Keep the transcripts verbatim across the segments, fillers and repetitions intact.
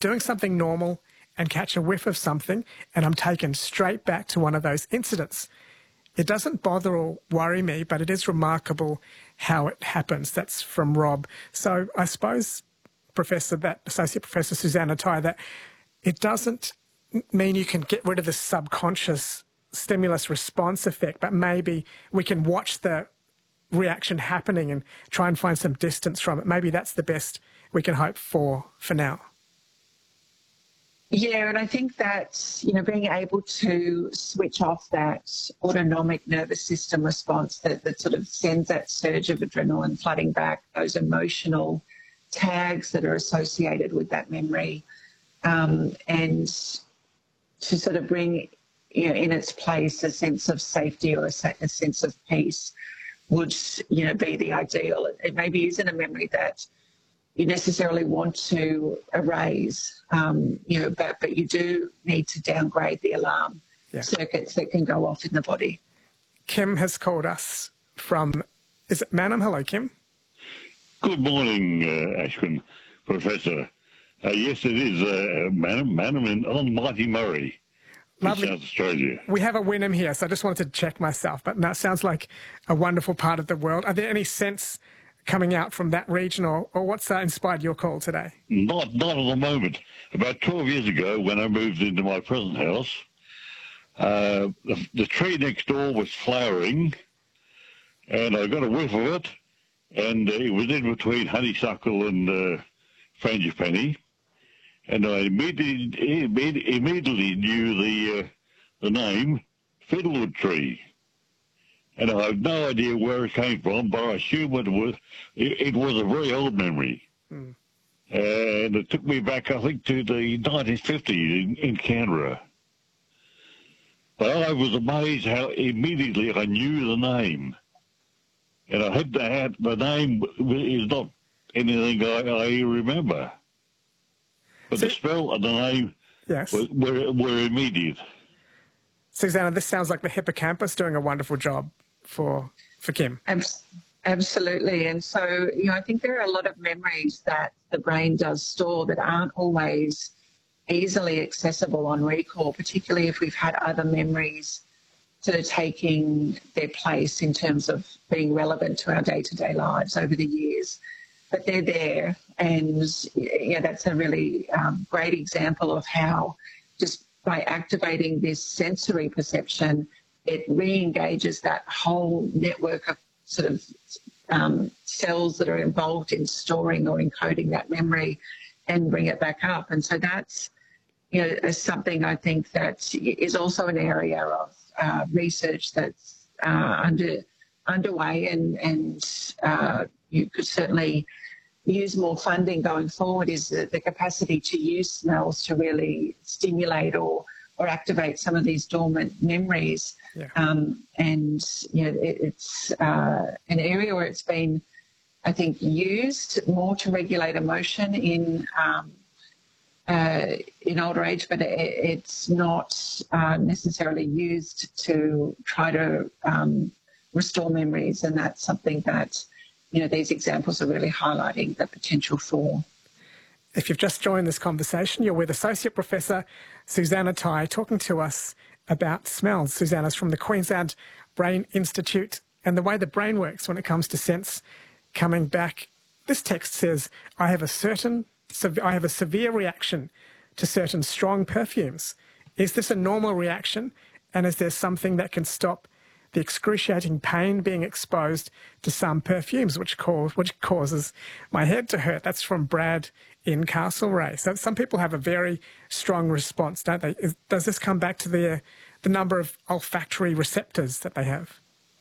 doing something normal and catch a whiff of something, and I'm taken straight back to one of those incidents. It doesn't bother or worry me, but it is remarkable how it happens. That's from Rob. So I suppose, Professor, that Associate Professor Susannah Tye, that it doesn't mean you can get rid of the subconscious stimulus response effect, but maybe we can watch the reaction happening and try and find some distance from it. Maybe that's the best we can hope for for now. Yeah, and I think that, you know, being able to switch off that autonomic nervous system response that, that sort of sends that surge of adrenaline flooding back, those emotional tags that are associated with that memory, um, and to sort of bring, you know, in its place a sense of safety or a, a sense of peace would, you know, be the ideal. It, it maybe isn't a memory that you necessarily want to erase, um, you know, but, but you do need to downgrade the alarm yeah. circuits that can go off in the body. Kim has called us from, is it Mannum? Hello, Kim. Good morning, uh, Ashwin, Professor. Uh, yes, it is uh, Mannum, Mannum in, on Mighty Murray, Lovely. South Australia. We have a Wynnum here, so I just wanted to check myself, but no, it sounds like a wonderful part of the world. Are there any scents coming out from that region, or, or what's uh, inspired your call today? Not, not at the moment. About twelve years ago, when I moved into my present house, uh, the, the tree next door was flowering, and I got a whiff of it, and uh, it was in between honeysuckle and uh, frangipani, and I immediately, immediately knew the uh, the name Fiddlewood Tree. And I have no idea where it came from, but I assume it was it, it was a very old memory. Mm. And it took me back, I think, to the nineteen fifties in, in Canberra. But I was amazed how immediately I knew the name. And I had to have, the name is not anything I, I remember. But so, the spell and the name yes. were, were, were immediate. Susannah, this sounds like the hippocampus doing a wonderful job for for Kim. Absolutely. And so, you know, I think there are a lot of memories that the brain does store that aren't always easily accessible on recall, particularly if we've had other memories that are taking their place in terms of being relevant to our day-to-day lives over the years. But they're there, and yeah, that's a really um, great example of how just by activating this sensory perception, it re-engages that whole network of sort of um, cells that are involved in storing or encoding that memory and bring it back up. And so that's, you know, is something I think that is also an area of uh, research that's uh, under underway, and, and uh, you could certainly use more funding going forward, is the, the capacity to use smells to really stimulate or or activate some of these dormant memories. Yeah. Um, and, you know, it, it's uh, an area where it's been, I think, used more to regulate emotion in um, uh, in older age, but it, it's not uh, necessarily used to try to um, restore memories. And that's something that, you know, these examples are really highlighting the potential for. If you've just joined this conversation, you're with Associate Professor Susannah Tye talking to us about smells. Susannah's from the Queensland Brain Institute and the way the brain works when it comes to sense coming back. This text says, I have a certain, I have a severe reaction to certain strong perfumes. Is this a normal reaction? And is there something that can stop the excruciating pain being exposed to some perfumes, which cause which causes my head to hurt? That's from Brad in Castlereagh. So some people have a very strong response, don't they? Is, does this come back to the the number of olfactory receptors that they have?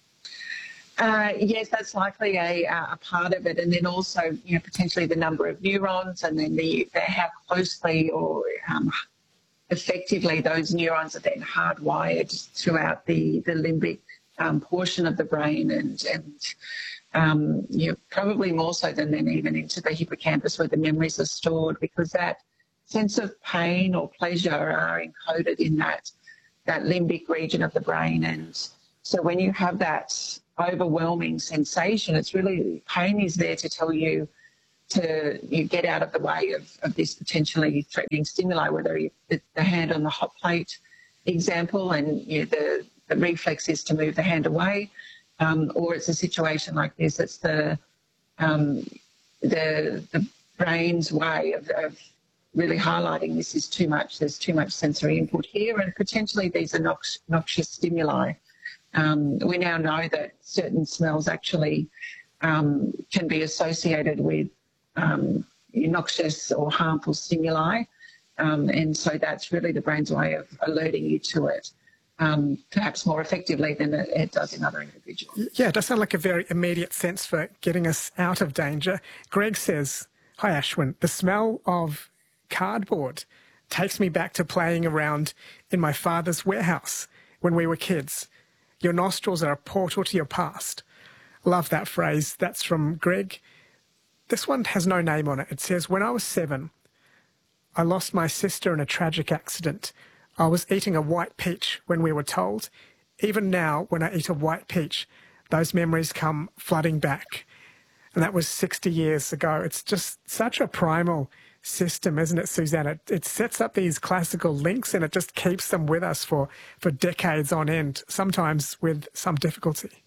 Uh, yes, that's likely a, a part of it, and then also, you know, potentially the number of neurons, and then the, the how closely or um, effectively those neurons are then hardwired throughout the the limbic um, portion of the brain, and and um, you know, probably more so than then even into the hippocampus where the memories are stored, because that sense of pain or pleasure are encoded in that that limbic region of the brain. And so when you have that overwhelming sensation, it's really, pain is there to tell you to you get out of the way of, of this potentially threatening stimuli, whether you, the, the hand on the hot plate example and you know, the, the reflex is to move the hand away, um, or it's a situation like this, it's the um, the, the brain's way of, of really highlighting this is too much, there's too much sensory input here, and potentially these are nox- noxious stimuli. Um, we now know that certain smells actually um, can be associated with um, noxious or harmful stimuli, um, and so that's really the brain's way of alerting you to it, um, perhaps more effectively than it, it does in other individuals. Yeah, it does sound like a very immediate sense for getting us out of danger. Greg says, hi Ashwin, the smell of cardboard takes me back to playing around in my father's warehouse when we were kids. Your nostrils are a portal to your past. Love that phrase. That's from Greg. This one has no name on it. It says, when I was seven, I lost my sister in a tragic accident. I was eating a white peach when we were told. Even now, when I eat a white peach, those memories come flooding back. And that was sixty years ago. It's just such a primal system, isn't it, Suzanne? It, it sets up these classical links and it just keeps them with us for, for decades on end, sometimes with some difficulty.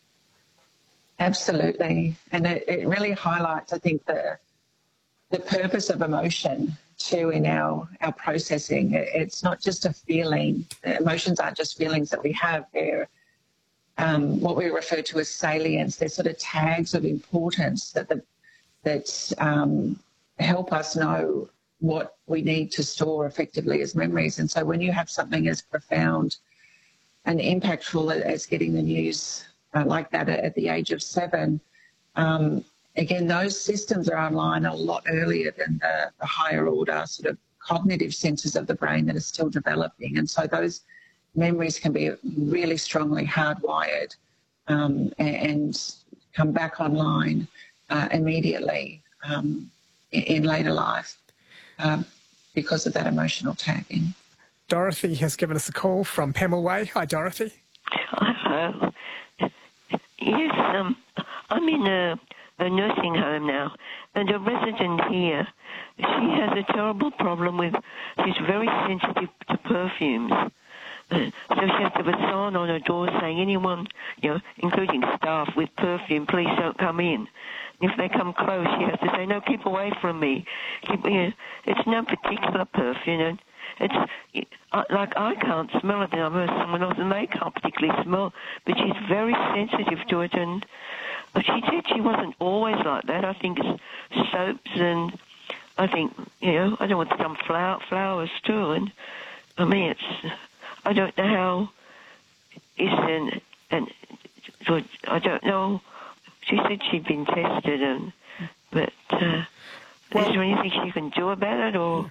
Absolutely. And it, it really highlights, I think, the the purpose of emotion too in our, our processing. It, it's not just a feeling. Emotions aren't just feelings that we have. They're um, what we refer to as salience. They're sort of tags of importance that the, that um, help us know what we need to store effectively as memories. And so when you have something as profound and impactful as getting the news uh, like that at the age of seven, um, again, those systems are online a lot earlier than the, the higher order sort of cognitive centres of the brain that are still developing. And so those memories can be really strongly hardwired um, and, and come back online uh, immediately um, in, in later life um, because of that emotional tagging. Dorothy has given us a call from Pemulwuy. Hi, Dorothy. Hello. Yes, um, I'm in a, a nursing home now, and a resident here, she has a terrible problem with, she's very sensitive to perfumes. Uh, so she has to have a sign on her door saying anyone, you know, including staff with perfume, please don't come in. And if they come close, she has to say, no, keep away from me. Keep, you know, it's no particular perfume. And it's like I can't smell it, and I'm with someone else, and they can't particularly smell, but she's very sensitive to it. And she said she wasn't always like that. I think it's soaps, and I think, you know, I don't want some flower, flowers too. And I mean, it's, I don't know how is and and so I don't know. She said she'd been tested, and but uh, well, is there anything she can do about it, or?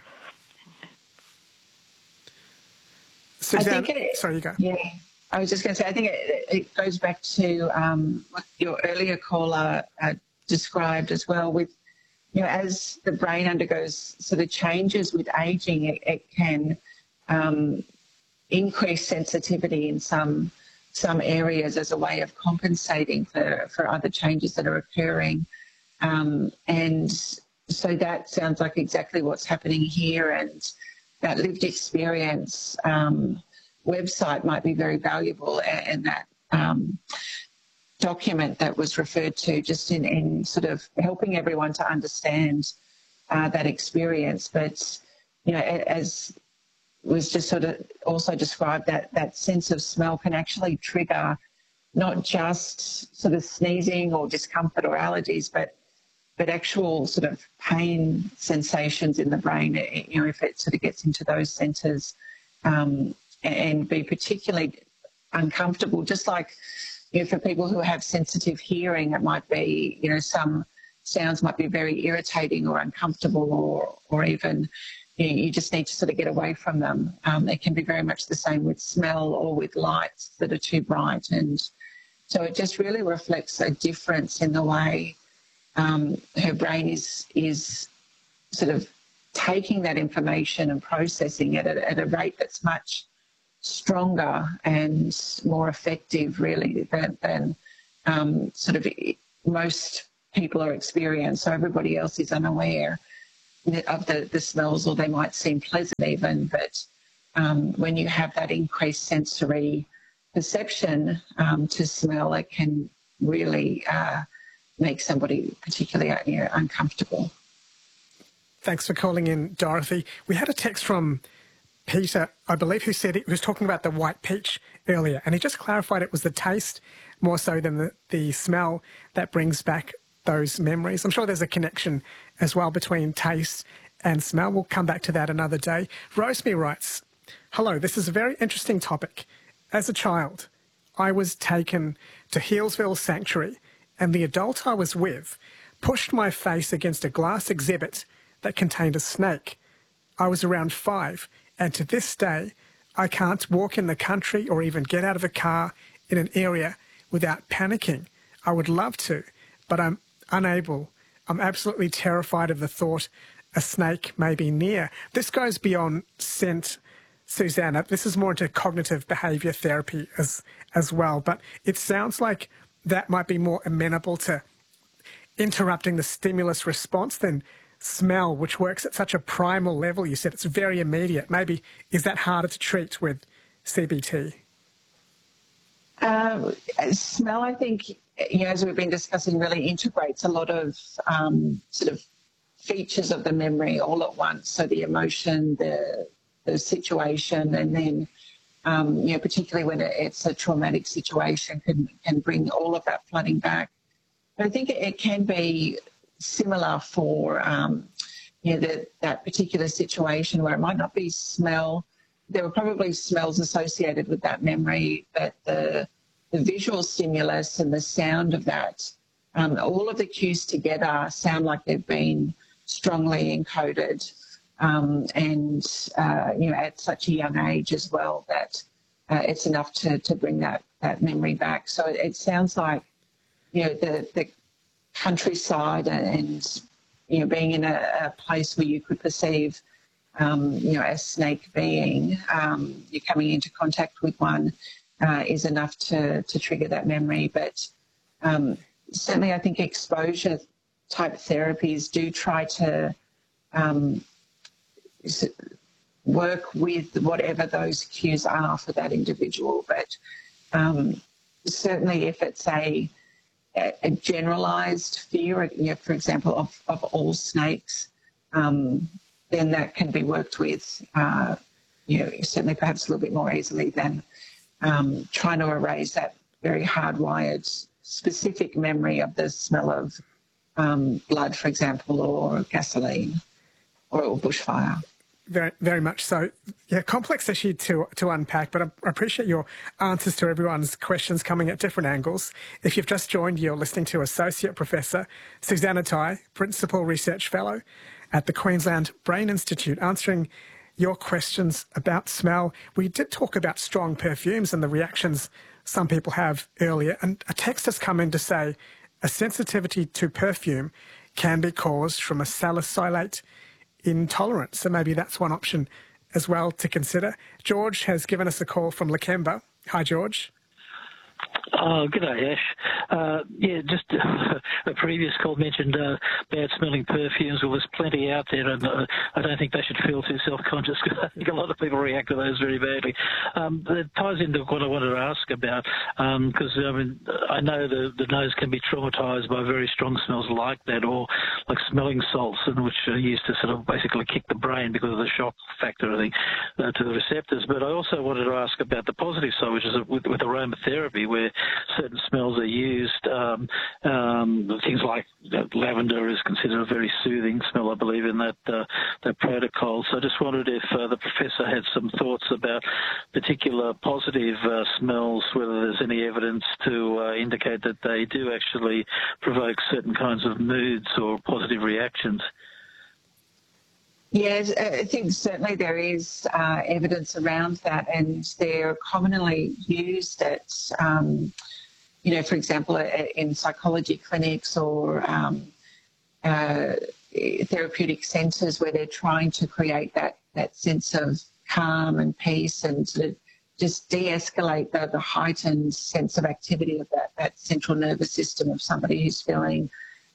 Suzanne, I think it, sorry, you go. Yeah, I was just going to say, I think it, it goes back to um, what your earlier caller uh, described as well with, you know, as the brain undergoes sort of changes with aging, it, it can um, increase sensitivity in some some areas as a way of compensating for, for other changes that are occurring. Um, and so that sounds like exactly what's happening here, and that lived experience um, website might be very valuable, and that um, document that was referred to just in, in sort of helping everyone to understand uh, that experience. But, you know, as was just sort of also described, that, that sense of smell can actually trigger not just sort of sneezing or discomfort or allergies, but but actual sort of pain sensations in the brain, you know, if it sort of gets into those centres, um, and be particularly uncomfortable, just like, you know, for people who have sensitive hearing, it might be, you know, some sounds might be very irritating or uncomfortable, or, or even, you know, you just need to sort of get away from them. Um, it can be very much the same with smell or with lights that are too bright. And so it just really reflects a difference in the way Um, her brain is is sort of taking that information and processing it at, at a rate that's much stronger and more effective, really, than, than um, sort of most people are experienced, so everybody else is unaware of the, the smells, or they might seem pleasant even, but um, when you have that increased sensory perception um, to smell, it can really uh, make somebody particularly you know, uncomfortable. Thanks for calling in, Dorothy. We had a text from Peter, I believe, who said he was talking about the white peach earlier, and he just clarified it was the taste more so than the, the smell that brings back those memories. I'm sure there's a connection as well between taste and smell. We'll come back to that another day. Rosemary writes, hello, this is a very interesting topic. As a child, I was taken to Healesville Sanctuary, and the adult I was with pushed my face against a glass exhibit that contained a snake. I was around five, and to this day, I can't walk in the country or even get out of a car in an area without panicking. I would love to, but I'm unable. I'm absolutely terrified of the thought a snake may be near. This goes beyond scent, Susanna. This is more into cognitive behaviour therapy as as well, but it sounds like that might be more amenable to interrupting the stimulus response than smell, which works at such a primal level. You said it's very immediate. Maybe is that harder to treat with C B T? Um, smell, I think, you know, as we've been discussing, really integrates a lot of um, sort of features of the memory all at once. So the emotion, the the situation, and then, um, you know, particularly when it's a traumatic situation, can can bring all of that flooding back. But I think it, it can be similar for, um, you know, the, that particular situation where it might not be smell. There were probably smells associated with that memory, but the, the visual stimulus and the sound of that, um, all of the cues together sound like they've been strongly encoded, um, and, uh, you know, at such a young age as well, that uh, it's enough to, to bring that, that memory back. So it, it sounds like, you know, the, the countryside and, you know, being in a, a place where you could perceive Um, you know, a snake being, um, you're coming into contact with one, uh, is enough to, to trigger that memory. But um, certainly I think exposure type therapies do try to um, work with whatever those cues are for that individual. But um, certainly if it's a, a generalised fear, you know, for example, of, of all snakes, um, then that can be worked with, uh, you know, certainly perhaps a little bit more easily than um, trying to erase that very hardwired specific memory of the smell of um, blood, for example, or gasoline or, or bushfire. Very, very much so. Yeah, complex issue to to unpack, but I appreciate your answers to everyone's questions coming at different angles. If you've just joined, you're listening to Associate Professor Susannah Tye, Principal Research Fellow at the Queensland Brain Institute, answering your questions about smell. We did talk about strong perfumes and the reactions some people have earlier, and a text has come in to say a sensitivity to perfume can be caused from a salicylate intolerance. So maybe that's one option as well to consider. George has given us a call from Lakemba. Hi, George. Oh, good day, Ash. Uh, yeah, just uh, a previous call mentioned uh, bad-smelling perfumes. Well, there's plenty out there, and uh, I don't think they should feel too self-conscious, because I think a lot of people react to those very badly. Um, it ties into what I wanted to ask about, because um, I mean, I know the, the nose can be traumatised by very strong smells like that, or like smelling salts, and which are used to sort of basically kick the brain because of the shock factor of the, uh, to the receptors. But I also wanted to ask about the positive side, which is with, with aromatherapy, where certain smells are used. Um, um, things like uh, lavender is considered a very soothing smell, I believe, in that uh, that protocol. So I just wondered if uh, the professor had some thoughts about particular positive uh, smells, whether there's any evidence to uh, indicate that they do actually provoke certain kinds of moods or positive reactions. Yes, I think certainly there is uh, evidence around that, and they're commonly used at, um, you know, for example, in psychology clinics or um, uh, therapeutic centres, where they're trying to create that, that sense of calm and peace, and sort of just de-escalate the, the heightened sense of activity of that, that central nervous system of somebody who's feeling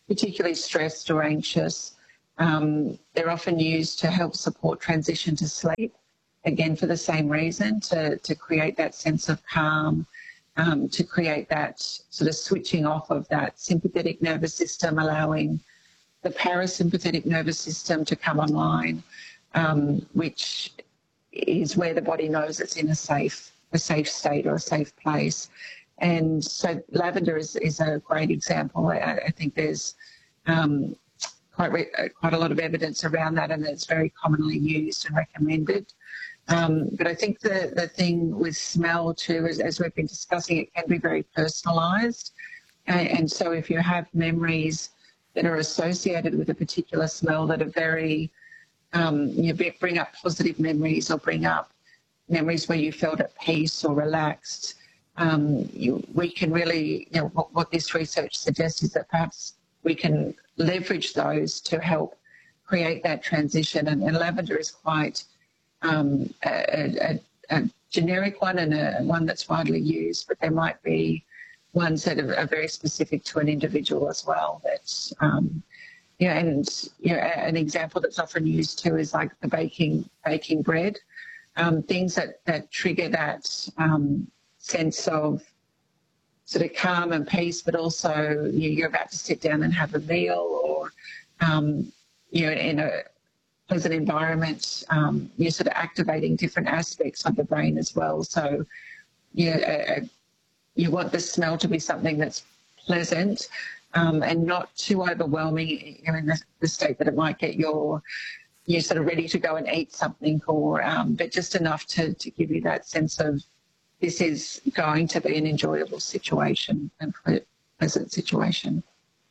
particularly stressed or anxious. Um, they're often used to help support transition to sleep, again for the same reason, to, to create that sense of calm, um, to create that sort of switching off of that sympathetic nervous system, allowing the parasympathetic nervous system to come online, um, which is where the body knows it's in a safe, a safe state or a safe place. And so lavender is, is a great example. I, I think there's um, quite re- quite a lot of evidence around that, and it's very commonly used and recommended. Um, but I think the, the thing with smell too, is, as we've been discussing, it can be very personalised. And, and so if you have memories that are associated with a particular smell that are very, um, you bring up positive memories or bring up memories where you felt at peace or relaxed, um, you, we can really, you know, what, what this research suggests is that perhaps we can leverage those to help create that transition. And, and lavender is quite um, a, a, a generic one and a one that's widely used, but there might be ones that are, are very specific to an individual as well. That's, um, you know, and you know, an example that's often used too is like the baking baking bread, um, things that, that trigger that um, sense of sort of calm and peace, but also you're about to sit down and have a meal, or um, you know, in a pleasant environment, um, you're sort of activating different aspects of the brain as well. So, you know, a, a, you want the smell to be something that's pleasant um, and not too overwhelming, you know, in the, the state that it might get your, you're sort of ready to go and eat something, or um, but just enough to, to give you that sense of this is going to be an enjoyable situation and pleasant situation.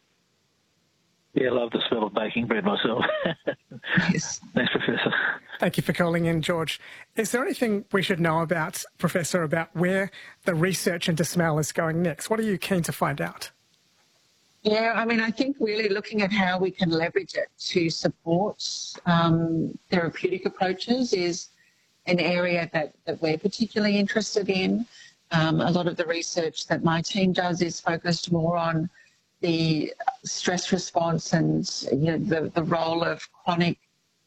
Yeah, I love the smell of baking bread myself. Yes. Thanks, Professor. Thank you for calling in, George. Is there anything we should know about, Professor, about where the research into smell is going next? What are you keen to find out? Yeah, I mean, I think really looking at how we can leverage it to support um, therapeutic approaches is an area that, that we're particularly interested in. Um, a lot of the research that my team does is focused more on the stress response and, you know, the, the role of chronic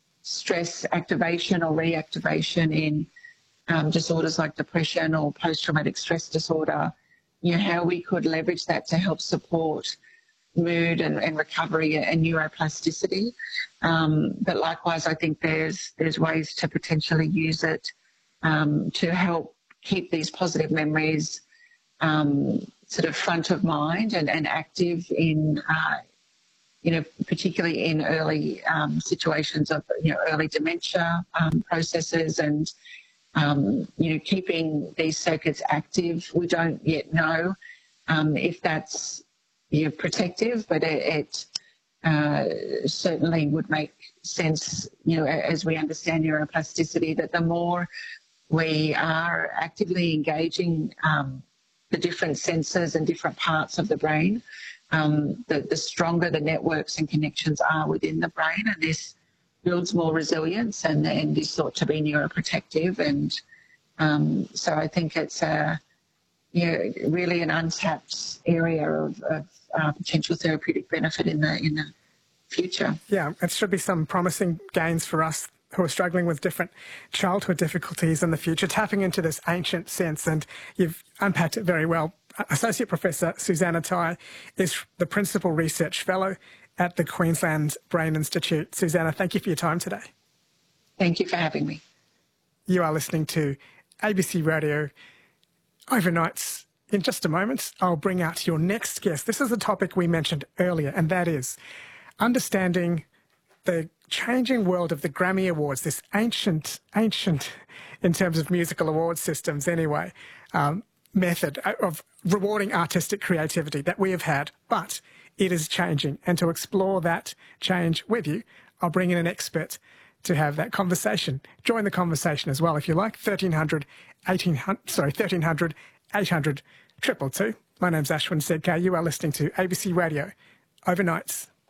stress activation or reactivation in um, disorders like depression or post-traumatic stress disorder, you know, how we could leverage that to help support mood and, and recovery and neuroplasticity. Um, but likewise, I think there's there's ways to potentially use it um, to help keep these positive memories um, sort of front of mind and, and active in, uh, you know, particularly in early um, situations of, you know, early dementia um, processes and, um, you know, keeping these circuits active. We don't yet know um, if that's, you know, protective, but it, it uh, certainly would make sense, you know, as we understand neuroplasticity, that the more we are actively engaging um, the different senses and different parts of the brain, um, the, the stronger the networks and connections are within the brain, and this builds more resilience and, and is thought to be neuroprotective. And um, so I think it's a, you know, really an untapped area of, of uh, potential therapeutic benefit in the in the future. Yeah, it should be some promising gains for us who are struggling with different childhood difficulties in the future, tapping into this ancient sense, and you've unpacked it very well. Associate Professor Susannah Tye is the Principal Research Fellow at the Queensland Brain Institute. Susannah, thank you for your time today. Thank you for having me. You are listening to A B C Radio Overnights. In just a moment, I'll bring out your next guest. This is a topic we mentioned earlier, and that is understanding the changing world of the Grammy Awards, this ancient, ancient, in terms of musical award systems anyway, um, method of rewarding artistic creativity that we have had, but it is changing. And to explore that change with you, I'll bring in an expert to have that conversation. Join the conversation as well if you like. thirteen hundred, eighteen hundred, sorry, thirteen hundred, eight hundred, two two two. My name's Ashwin Sedkar. You are listening to A B C Radio Overnights.